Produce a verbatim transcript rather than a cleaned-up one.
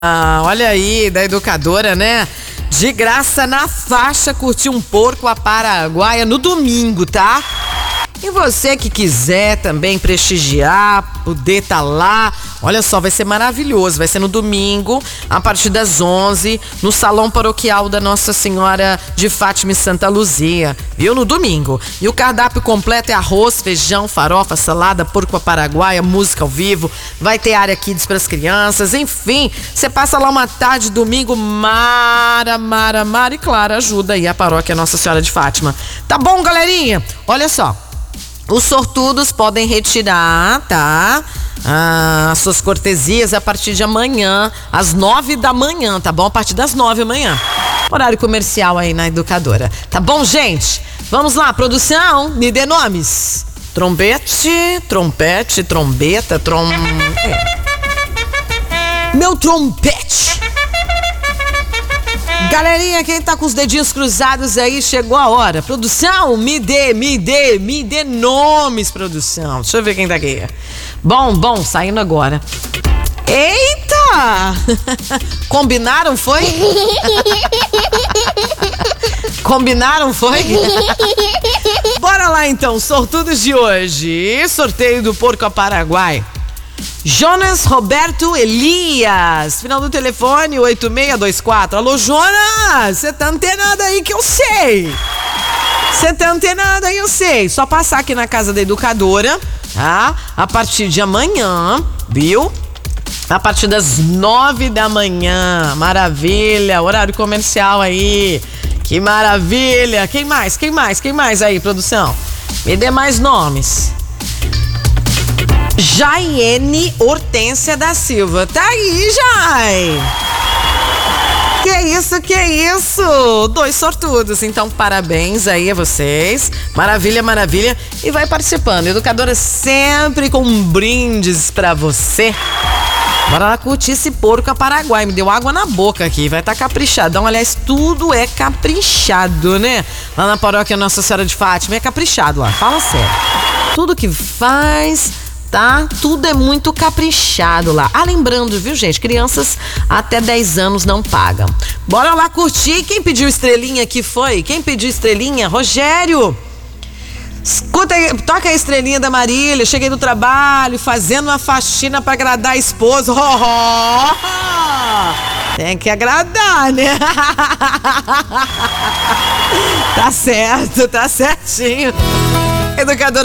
Ah, olha aí, da educadora, né? De graça na faixa, curtir um porco a paraguaia no domingo, tá? E você que quiser também prestigiar, poder estar lá, olha só, vai ser maravilhoso. Vai ser no domingo, a partir das onze, no Salão Paroquial da Nossa Senhora de Fátima e Santa Luzia, viu? No domingo. E o cardápio completo é arroz, feijão, farofa, salada, porco à paraguaia, música ao vivo, vai ter área kids para as crianças, enfim, você passa lá uma tarde, domingo, mara, mara, mara, e claro, ajuda aí a paróquia Nossa Senhora de Fátima. Tá bom, galerinha? Olha só. Os sortudos podem retirar, tá? Ah, suas cortesias a partir de amanhã, às nove da manhã, tá bom? A partir das nove da manhã. Horário comercial aí na educadora. Tá bom, gente? Vamos lá, produção, me dê nomes. Trompete, trompete, trombeta, trom... É. Meu trompete! Galerinha, quem tá com os dedinhos cruzados aí, chegou a hora. Produção, me dê, me dê, me dê nomes, produção. Deixa eu ver quem tá aqui. Bom, bom, saindo agora. Eita! Combinaram, foi? Combinaram, foi? Bora lá então, sortudos de hoje. Sorteio do porco a paraguai. Jonas Roberto Elias, final do telefone oito seis dois quatro. Alô, Jonas, você tá antenado aí que eu sei. Você tá antenado aí, eu sei. Só passar aqui na casa da educadora, tá? A partir de amanhã, viu? A partir das nove da manhã. Maravilha, horário comercial aí. Que maravilha. Quem mais? Quem mais? Quem mais aí, produção? Me dê mais nomes. Jaiene Hortência da Silva. Tá aí, Jai! Que isso, que isso? Dois sortudos. Então, parabéns aí a vocês. Maravilha, maravilha. E vai participando. Educadora sempre com brindes pra você. Bora lá curtir esse porco a paraguai. Me deu água na boca aqui. Vai estar tá caprichadão. Aliás, tudo é caprichado, né? Lá na paróquia Nossa Senhora de Fátima é caprichado lá. Fala sério. Tudo que faz... tá? Tudo é muito caprichado lá. Ah, lembrando, viu, gente? Crianças até dez anos não pagam. Bora lá curtir. Quem pediu estrelinha aqui foi? Quem pediu estrelinha? Rogério! Escuta aí, toca a estrelinha da Marília. Cheguei do trabalho, fazendo uma faxina pra agradar a esposa. Oh, oh. Tem que agradar, né? Tá certo, tá certinho. Educadora